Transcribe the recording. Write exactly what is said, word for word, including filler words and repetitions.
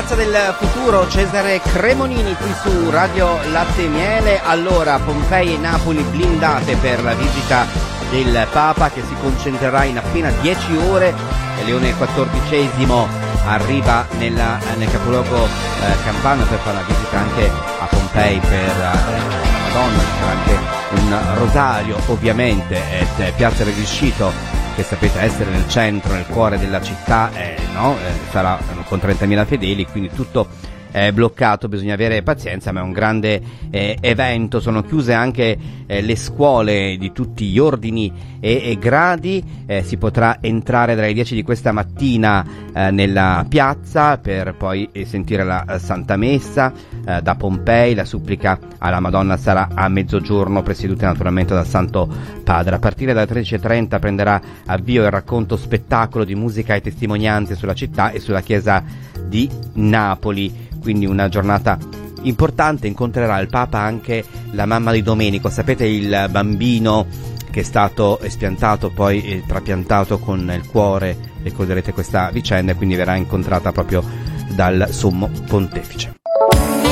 Piazza del Futuro, Cesare Cremonini qui su Radio Latte e Miele. Allora, Pompei e Napoli blindate per la visita del Papa, che si concentrerà in appena dieci ore. Leone quattordicesimo arriva nella, nel capoluogo eh, campano per fare la visita anche a Pompei per eh, Madonna. Ci sarà anche un rosario, ovviamente, e Piazza del Riuscito, che sapete essere nel centro, nel cuore della città, eh, no? eh, sarà con trentamila fedeli, quindi tutto è bloccato, bisogna avere pazienza, ma è un grande eh, evento. Sono chiuse anche eh, le scuole di tutti gli ordini e, e gradi, eh, si potrà entrare dalle dieci di questa mattina eh, nella piazza per poi eh, sentire la eh, Santa Messa eh, da Pompei. La supplica alla Madonna sarà a mezzogiorno, presieduta naturalmente dal Santo Padre. A partire dalle tredici e trenta prenderà avvio il racconto spettacolo di musica e testimonianze sulla città e sulla chiesa di Napoli. Quindi una giornata importante. Incontrerà il Papa anche la mamma di Domenico, sapete, il bambino che è stato espiantato, poi trapiantato con il cuore. Ricorderete questa vicenda, e quindi verrà incontrata proprio dal Sommo Pontefice.